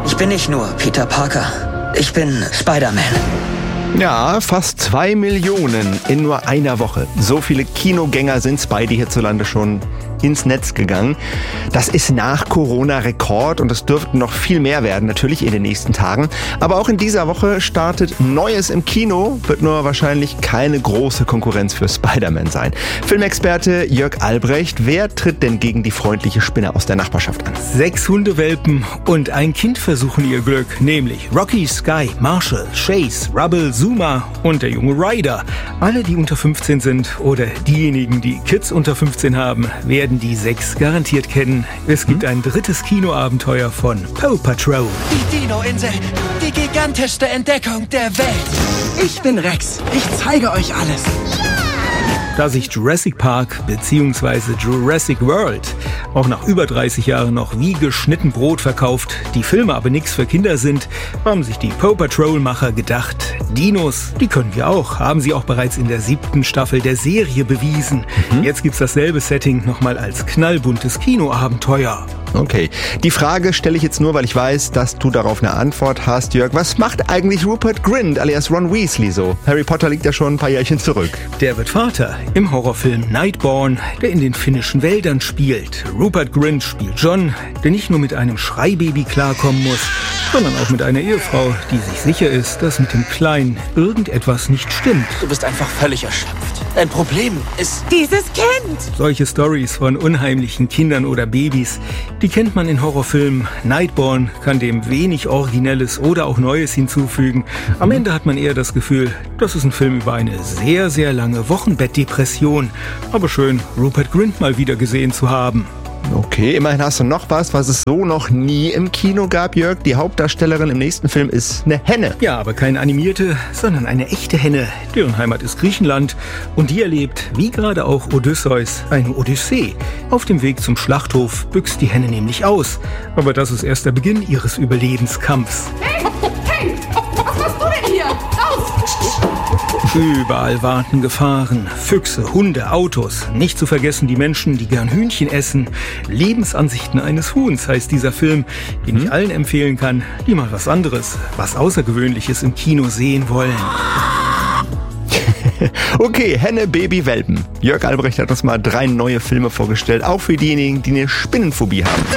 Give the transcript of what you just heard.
Ich bin nicht nur Peter Parker. Ich bin Spider-Man. Ja, fast 2 Millionen in nur einer Woche. So viele Kinogänger sind Spidey hierzulande schon ins Netz gegangen. Das ist nach Corona Rekord und es dürften noch viel mehr werden, natürlich in den nächsten Tagen. Aber auch in dieser Woche startet Neues im Kino, wird nur wahrscheinlich keine große Konkurrenz für Spider-Man sein. Filmexperte Jörg Albrecht, wer tritt denn gegen die freundliche Spinne aus der Nachbarschaft an? 6 Hundewelpen und ein Kind versuchen ihr Glück, nämlich Rocky, Sky, Marshall, Chase, Rubble, Zuma und der junge Ryder. Alle, die unter 15 sind oder diejenigen, die Kids unter 15 haben, werden die 6 garantiert kennen. Es gibt ein drittes Kinoabenteuer von Paw Patrol. Die Dino-Insel, die gigantischste Entdeckung der Welt. Ich bin Rex, ich zeige euch alles. Da sich Jurassic Park bzw. Jurassic World auch nach über 30 Jahren noch wie geschnitten Brot verkauft, die Filme aber nichts für Kinder sind, haben sich die Paw Patrol-Macher gedacht, Dinos, die können wir auch, haben sie auch bereits in der 7. Staffel der Serie bewiesen. Jetzt gibt's dasselbe Setting nochmal als knallbuntes Kinoabenteuer. Okay, die Frage stelle ich jetzt nur, weil ich weiß, dass du darauf eine Antwort hast, Jörg. Was macht eigentlich Rupert Grint alias Ron Weasley so? Harry Potter liegt ja schon ein paar Jährchen zurück. Der wird Vater im Horrorfilm Nightborn, der in den finnischen Wäldern spielt. Rupert Grint spielt John, der nicht nur mit einem Schreibaby klarkommen muss, sondern auch mit einer Ehefrau, die sich sicher ist, dass mit dem Kleinen irgendetwas nicht stimmt. Du bist einfach völlig erschöpft. Dein Problem ist dieses Kind. Solche Stories von unheimlichen Kindern oder Babys, die kennt man in Horrorfilmen. Nightborn kann dem wenig Originelles oder auch Neues hinzufügen. Am Ende hat man eher das Gefühl, das ist ein Film über eine sehr, sehr lange Wochenbettdepression. Aber schön, Rupert Grint mal wieder gesehen zu haben. Okay, immerhin hast du noch was es so noch nie im Kino gab, Jörg. Die Hauptdarstellerin im nächsten Film ist eine Henne. Ja, aber keine animierte, sondern eine echte Henne. Deren Heimat ist Griechenland und die erlebt, wie gerade auch Odysseus, eine Odyssee. Auf dem Weg zum Schlachthof büxt die Henne nämlich aus. Aber das ist erst der Beginn ihres Überlebenskampfs. Hey, was machst du denn hier? Raus! Überall warten Gefahren. Füchse, Hunde, Autos. Nicht zu vergessen die Menschen, die gern Hühnchen essen. Lebensansichten eines Huhns heißt dieser Film, den ich allen empfehlen kann, die mal was anderes, was Außergewöhnliches im Kino sehen wollen. Okay, Henne, Baby, Welpen. Jörg Albrecht hat uns mal 3 neue Filme vorgestellt, auch für diejenigen, die eine Spinnenphobie haben.